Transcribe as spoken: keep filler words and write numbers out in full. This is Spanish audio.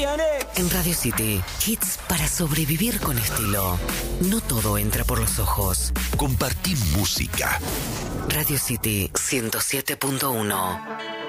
En Radio City, hits para sobrevivir con estilo. No todo entra por los ojos. Compartí música. Radio City ciento siete punto uno.